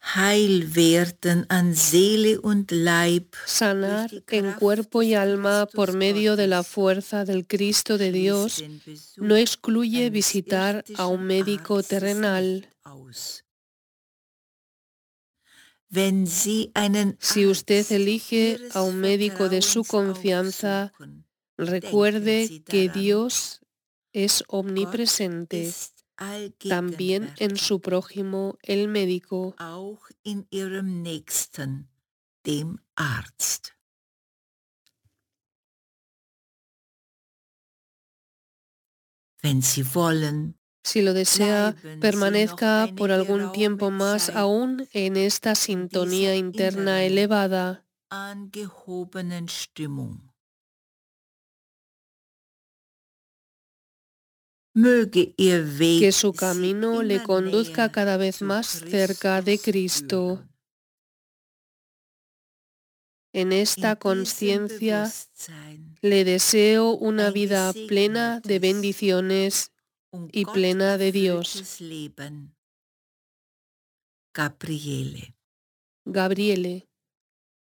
Heil werden an Seele und Leib Sanar en cuerpo y alma por medio de la fuerza del Cristo de Dios no excluye visitar a un médico terrenal. Si usted elige a un médico de su confianza, recuerde que Dios es omnipresente, también en su prójimo, el médico. Si lo desea, permanezca por algún tiempo más aún en esta sintonía interna elevada. Que su camino le conduzca cada vez más cerca de Cristo. En esta conciencia le deseo una vida plena de bendiciones y plena de Dios. Gabriele.